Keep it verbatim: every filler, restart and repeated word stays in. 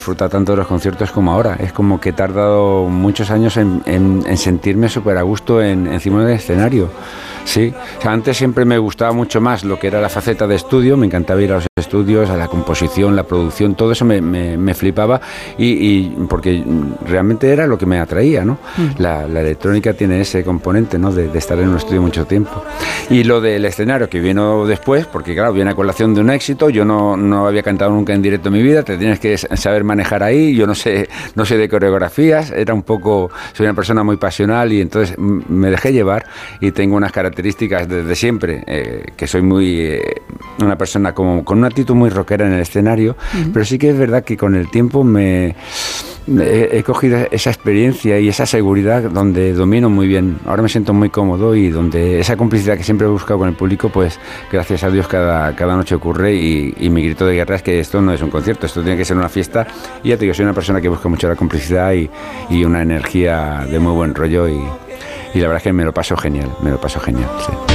disfruta tanto de los conciertos como ahora. Es como que he tardado muchos años en, en, en sentirme súper a gusto en, encima del escenario. Sí, o sea, antes siempre me gustaba mucho más lo que era la faceta de estudio, me encantaba ir a los estudios, a la composición, la producción, todo eso me, me, me flipaba y, y porque realmente era lo que me atraía, ¿no? Mm. La, la electrónica tiene ese componente, ¿no? De, de estar en un estudio mucho tiempo. Y lo del escenario que vino después, porque claro, viene a colación de un éxito, yo no, no había cantado nunca en directo en mi vida, te tienes que saber manejar ahí, yo no sé, no sé de coreografías, era un poco, soy una persona muy pasional y entonces me dejé llevar y tengo unas características características desde siempre, eh, que soy muy eh, una persona como, con una actitud muy rockera en el escenario, uh-huh. Pero sí que es verdad que con el tiempo me, me he, he cogido esa experiencia y esa seguridad donde domino muy bien, ahora me siento muy cómodo y donde esa complicidad que siempre he buscado con el público, pues gracias a Dios cada, cada noche ocurre y, y mi grito de guerra es que esto no es un concierto, esto tiene que ser una fiesta y ya te digo, soy una persona que busca mucho la complicidad y, y una energía de muy buen rollo y Y la verdad es que me lo paso genial, me lo paso genial, sí.